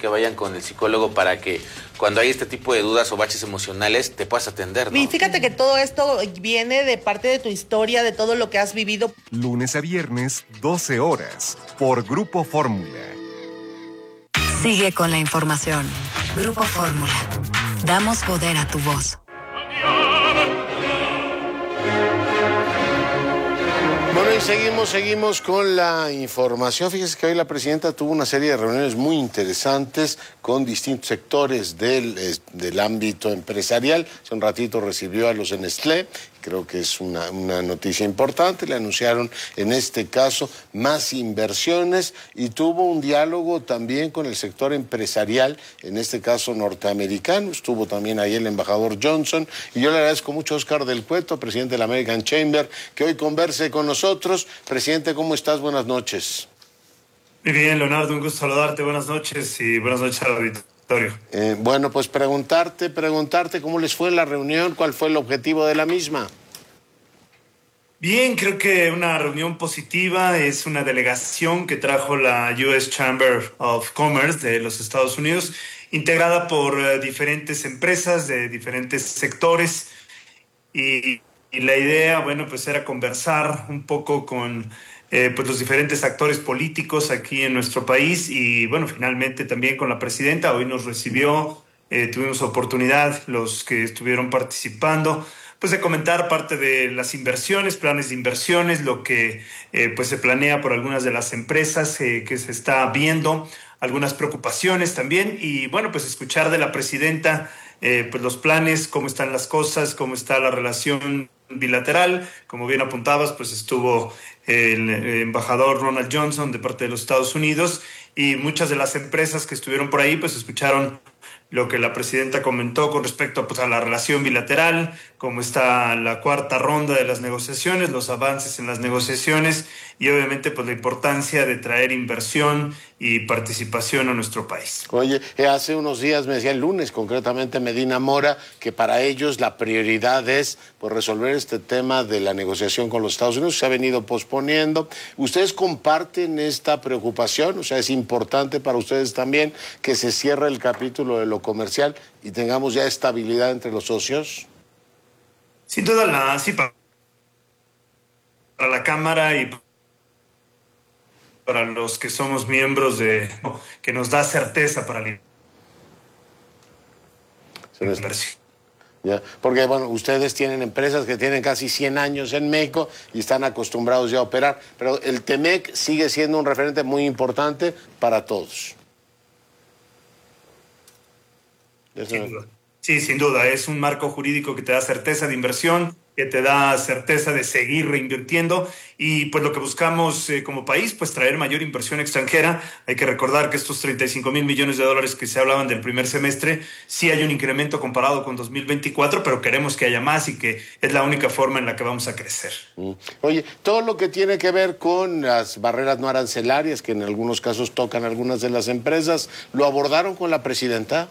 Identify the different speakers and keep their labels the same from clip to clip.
Speaker 1: que vayan con el psicólogo para que cuando hay este tipo de dudas o baches emocionales te puedas atender, ¿no?
Speaker 2: Y fíjate que todo esto viene de parte de tu historia, de todo lo que has vivido.
Speaker 3: Lunes a viernes, 12 horas, por Grupo Fórmula.
Speaker 4: Sigue con la información. Grupo Fórmula. Damos poder a tu voz.
Speaker 5: Bueno, y seguimos con la información. Fíjese que hoy la presidenta tuvo una serie de reuniones muy interesantes con distintos sectores del ámbito empresarial. Hace un ratito recibió a los de Nestlé. Creo que es una noticia importante. Le anunciaron, en este caso, más inversiones y tuvo un diálogo también con el sector empresarial, en este caso norteamericano. Estuvo también ahí el embajador Johnson. Y yo le agradezco mucho a Oscar del Cueto, presidente de la American Chamber, que hoy converse con nosotros. Presidente, ¿cómo estás? Buenas noches.
Speaker 6: Muy bien, Leonardo, un gusto saludarte. Buenas noches y buenas noches al auditorio.
Speaker 5: Bueno, pues preguntarte cómo les fue la reunión, cuál fue el objetivo de la misma.
Speaker 6: Bien, creo que una reunión positiva. Es una delegación que trajo la US Chamber of Commerce de los Estados Unidos, integrada por diferentes empresas de diferentes sectores. Y la idea, bueno, pues era conversar un poco con pues los diferentes actores políticos aquí en nuestro país y, bueno, finalmente también con la presidenta. Hoy nos recibió, tuvimos oportunidad, los que estuvieron participando, pues de comentar parte de las inversiones, planes de inversiones, lo que pues se planea por algunas de las empresas que se está viendo, algunas preocupaciones también y, bueno, pues escuchar de la presidenta pues los planes, cómo están las cosas, cómo está la relación bilateral. Como bien apuntabas, pues estuvo el embajador Ronald Johnson de parte de los Estados Unidos y muchas de las empresas que estuvieron por ahí pues escucharon lo que la presidenta comentó con respecto pues, a la relación bilateral, cómo está la cuarta ronda de las negociaciones, los avances en las negociaciones y obviamente pues la importancia de traer inversión y participación a nuestro país.
Speaker 5: Oye, hace unos días me decía, el lunes concretamente Medina Mora, que para ellos la prioridad es pues, resolver este tema de la negociación con los Estados Unidos, se ha venido posponiendo. ¿Ustedes comparten esta preocupación? O sea, es importante para ustedes también que se cierre el capítulo de lo comercial y tengamos ya estabilidad entre los socios.
Speaker 6: Sin duda, sí, para la Cámara y para los que somos miembros que nos da certeza para la inversión.
Speaker 5: Ya, porque bueno, ustedes tienen empresas que tienen casi 100 años en México y están acostumbrados ya a operar, pero el TEMEC sigue siendo un referente muy importante para todos.
Speaker 6: Sin duda. Sí, sin duda, es un marco jurídico que te da certeza de inversión, que te da certeza de seguir reinvirtiendo y pues lo que buscamos como país, pues traer mayor inversión extranjera. Hay que recordar que estos 35,000 millones de dólares que se hablaban del primer semestre, sí hay un incremento comparado con 2024, pero queremos que haya más y que es la única forma en la que vamos a crecer.
Speaker 5: Oye, todo lo que tiene que ver con las barreras no arancelarias, que en algunos casos tocan algunas de las empresas, ¿lo abordaron con la presidenta?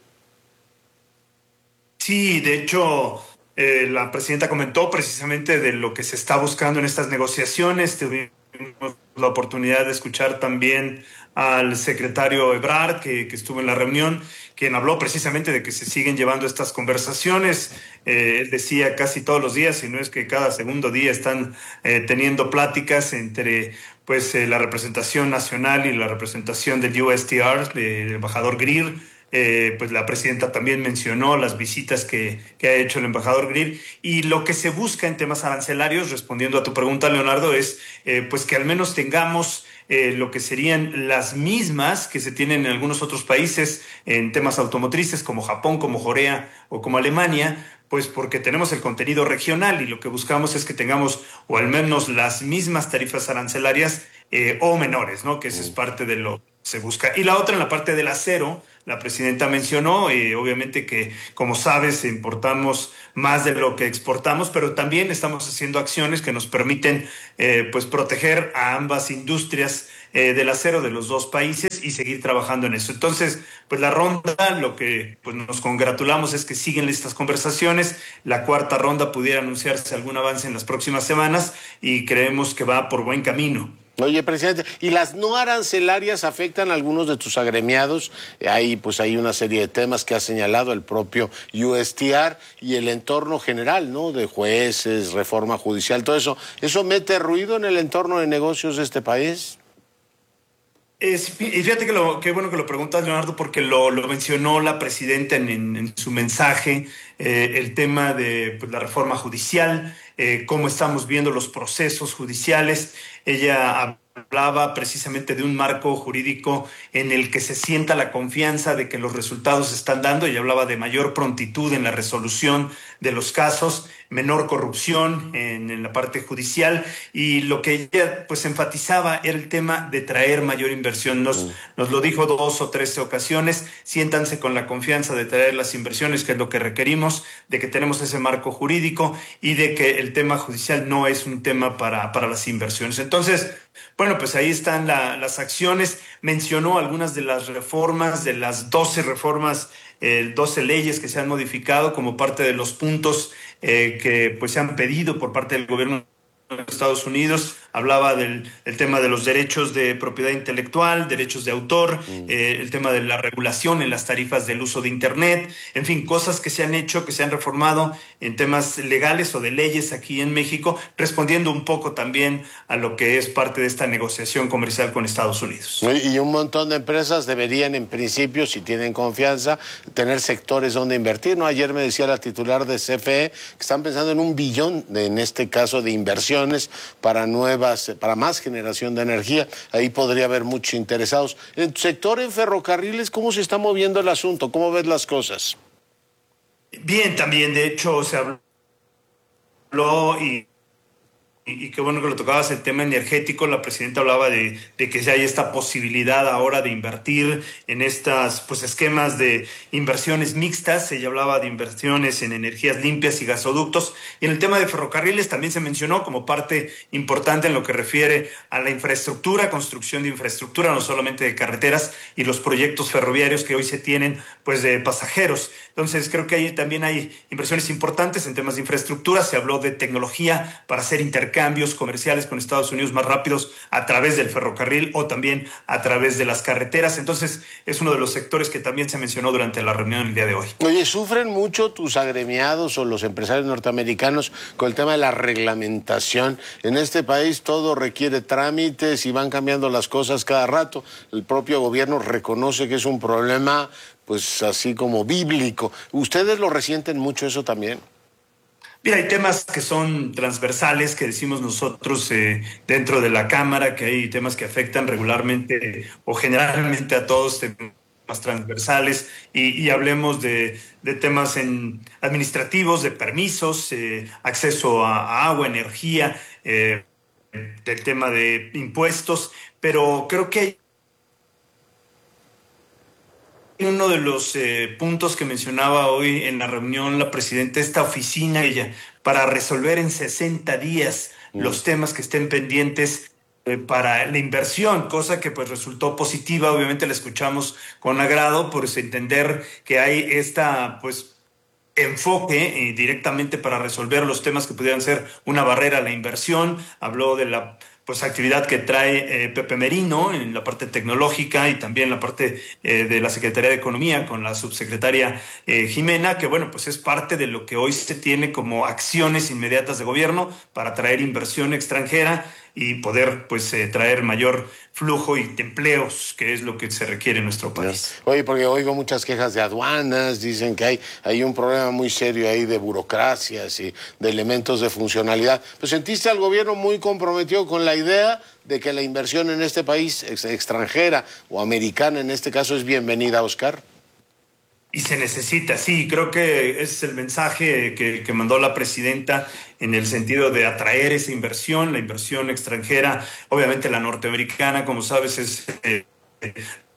Speaker 6: Sí, de hecho, la presidenta comentó precisamente de lo que se está buscando en estas negociaciones. Tuvimos la oportunidad de escuchar también al secretario Ebrard, que estuvo en la reunión, quien habló precisamente de que se siguen llevando estas conversaciones. Él decía casi todos los días, si no es que cada segundo día están teniendo pláticas entre pues, la representación nacional y la representación del USTR, del embajador Greer. Pues la presidenta también mencionó las visitas que ha hecho el embajador Greer y lo que se busca en temas arancelarios, respondiendo a tu pregunta, Leonardo, es pues que al menos tengamos lo que serían las mismas que se tienen en algunos otros países en temas automotrices como Japón, como Corea o como Alemania, pues porque tenemos el contenido regional y lo que buscamos es que tengamos o al menos las mismas tarifas arancelarias o menores, ¿no? Que eso es parte de lo que se busca. Y la otra, en la parte del acero, la presidenta mencionó, obviamente que, como sabes, importamos más de lo que exportamos, pero también estamos haciendo acciones que nos permiten pues proteger a ambas industrias del acero de los dos países y seguir trabajando en eso. Entonces, pues la ronda, lo que pues nos congratulamos es que siguen estas conversaciones. La cuarta ronda pudiera anunciarse algún avance en las próximas semanas y creemos que va por buen camino.
Speaker 5: Oye, presidente, ¿y las no arancelarias afectan a algunos de tus agremiados? Hay una serie de temas que ha señalado el propio USTR y el entorno general, ¿no? De jueces, reforma judicial, todo eso. ¿Eso mete ruido en el entorno de negocios de este país?
Speaker 6: Y fíjate qué bueno que lo preguntas, Leonardo, porque lo mencionó la presidenta en su mensaje, el tema de la reforma judicial, cómo estamos viendo los procesos judiciales. Ella hablaba precisamente de un marco jurídico en el que se sienta la confianza de que los resultados se están dando, y hablaba de mayor prontitud en la resolución de los casos, menor corrupción en la parte judicial, y lo que ella pues enfatizaba era el tema de traer mayor inversión. Nos lo dijo 2 o 3 ocasiones: siéntanse con la confianza de traer las inversiones, que es lo que requerimos, de que tenemos ese marco jurídico y de que el tema judicial no es un tema para las inversiones. Entonces, bueno, pues ahí están las acciones. Mencionó algunas de las reformas, de las 12 reformas, 12 leyes que se han modificado como parte de los puntos que pues se han pedido por parte del gobierno de Estados Unidos. Hablaba del tema de los derechos de propiedad intelectual, derechos de autor, el tema de la regulación en las tarifas del uso de Internet, en fin, cosas que se han hecho, que se han reformado en temas legales o de leyes aquí en México, respondiendo un poco también a lo que es parte de esta negociación comercial con Estados Unidos.
Speaker 5: Y un montón de empresas deberían, en principio, si tienen confianza, tener sectores donde invertir, ¿no? Ayer me decía la titular de CFE que están pensando en 1 billón, en este caso, de inversiones para más generación de energía. Ahí podría haber muchos interesados. En tu sector, en ferrocarriles, ¿cómo se está moviendo el asunto? ¿Cómo ves las cosas?
Speaker 6: Bien, también, de hecho, se habló y qué bueno que lo tocabas, el tema energético. La presidenta hablaba de que ya hay esta posibilidad ahora de invertir en estas esquemas de inversiones mixtas. Ella hablaba de inversiones en energías limpias y gasoductos. Y en el tema de ferrocarriles también se mencionó como parte importante en lo que refiere a la infraestructura, construcción de infraestructura, no solamente de carreteras, y los proyectos ferroviarios que hoy se tienen de pasajeros. Entonces creo que ahí también hay inversiones importantes en temas de infraestructura. Se habló de tecnología para hacer intercambios comerciales con Estados Unidos más rápidos a través del ferrocarril o también a través de las carreteras. Entonces es uno de los sectores que también se mencionó durante la reunión el día de hoy.
Speaker 5: Oye, ¿sufren mucho tus agremiados o los empresarios norteamericanos con el tema de la reglamentación? En este país todo requiere trámites y van cambiando las cosas cada rato. El propio gobierno reconoce que es un problema así como bíblico. ¿Ustedes lo resienten mucho eso también?
Speaker 6: Mira, hay temas que son transversales, que decimos nosotros dentro de la Cámara, que hay temas que afectan regularmente o generalmente a todos, temas transversales, y hablemos de temas administrativos, de permisos, acceso a agua, energía, del tema de impuestos, pero creo que hay uno de los puntos que mencionaba hoy en la reunión la presidenta, esta oficina para resolver en 60 días los temas que estén pendientes para la inversión, cosa que resultó positiva. Obviamente la escuchamos con agrado por entender que hay esta enfoque directamente para resolver los temas que pudieran ser una barrera a la inversión. Habló de la actividad que trae Pepe Merino en la parte tecnológica y también la parte de la Secretaría de Economía con la subsecretaria Jimena, que es parte de lo que hoy se tiene como acciones inmediatas de gobierno para traer inversión extranjera y poder traer mayor flujo y empleos, que es lo que se requiere en nuestro país.
Speaker 5: Oye, porque oigo muchas quejas de aduanas, dicen que hay un problema muy serio ahí de burocracias y de elementos de funcionalidad. Pues ¿sentiste al gobierno muy comprometido con la idea de que la inversión en este país extranjera o americana en este caso es bienvenida, Oscar?
Speaker 6: Y se necesita, sí, creo que ese es el mensaje que mandó la presidenta en el sentido de atraer esa inversión, la inversión extranjera. Obviamente la norteamericana, como sabes, es de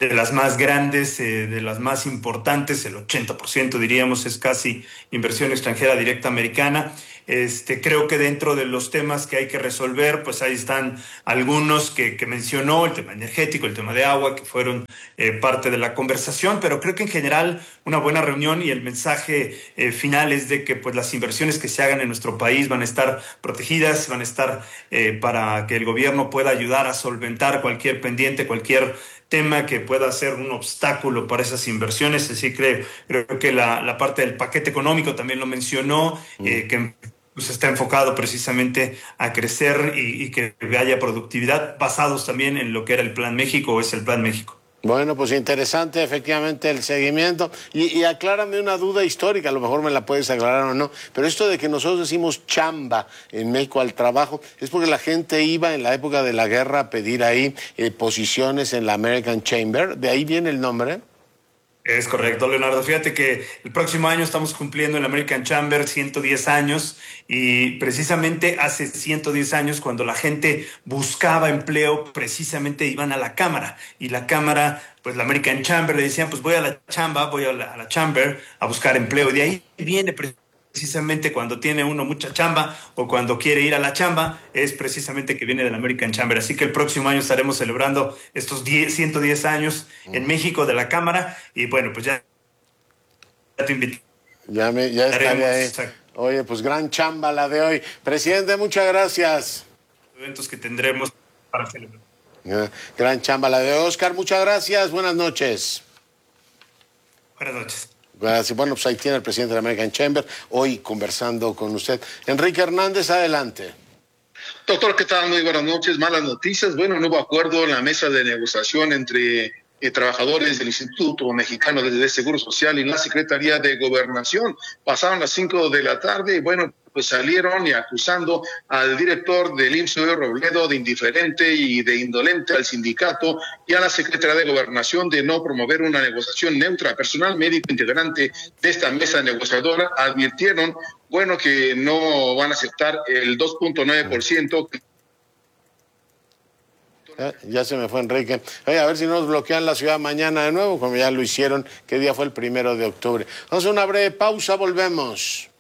Speaker 6: de las más grandes, de las más importantes, el 80% diríamos es casi inversión extranjera directa americana. Creo que dentro de los temas que hay que resolver, pues ahí están algunos que mencionó, el tema energético, el tema de agua, que fueron parte de la conversación, pero creo que en general una buena reunión, y el mensaje final es de que pues las inversiones que se hagan en nuestro país van a estar protegidas, van a estar para que el gobierno pueda ayudar a solventar cualquier pendiente, cualquier tema que pueda ser un obstáculo para esas inversiones. Así creo que la parte del paquete económico también lo mencionó, que pues está enfocado precisamente a crecer y que haya productividad, basados también en lo que era el Plan México o es el Plan México.
Speaker 5: Bueno, pues interesante efectivamente el seguimiento. Y aclárame una duda histórica, a lo mejor me la puedes aclarar o no, pero esto de que nosotros decimos chamba en México al trabajo, ¿es porque la gente iba en la época de la guerra a pedir ahí posiciones en la American Chamber? ¿De ahí viene el nombre?
Speaker 6: Es correcto, Leonardo. Fíjate que el próximo año estamos cumpliendo en la American Chamber 110 años, y precisamente hace 110 años, cuando la gente buscaba empleo, precisamente iban a la Cámara, y la Cámara, pues la American Chamber, le decían, pues voy a la chamba, voy a la Chamber a buscar empleo, y de ahí viene precisamente cuando tiene uno mucha chamba o cuando quiere ir a la chamba, es precisamente que viene de la American Chamber. Así que el próximo año estaremos celebrando estos 110 años en México de la Cámara, y bueno, pues ya te invito.
Speaker 5: Ya estaré ahí. Oye, pues gran chamba la de hoy. Presidente, muchas gracias.
Speaker 6: Eventos que tendremos para celebrar.
Speaker 5: Gran chamba la de Oscar, muchas gracias, buenas noches.
Speaker 6: Buenas noches.
Speaker 5: Gracias. Bueno, pues ahí tiene el presidente de la American Chamber, hoy conversando con usted. Enrique Hernández, adelante.
Speaker 7: Doctor, ¿qué tal? Muy buenas noches. Malas noticias. Bueno, no hubo acuerdo en la mesa de negociación entre trabajadores del Instituto Mexicano de Seguro Social y la Secretaría de Gobernación. Pasaron las 5 de la tarde y bueno, pues salieron y acusando al director del IMSS, Robledo, de indiferente y de indolente al sindicato y a la Secretaría de Gobernación de no promover una negociación neutra. Personal médico integrante de esta mesa negociadora advirtieron, bueno, que no van a aceptar el 2.9%.
Speaker 5: Ya se me fue Enrique. Oye, a ver si no nos bloquean la ciudad mañana de nuevo, como ya lo hicieron. ¿Qué día fue el 1 de octubre? Vamos a una breve pausa, volvemos.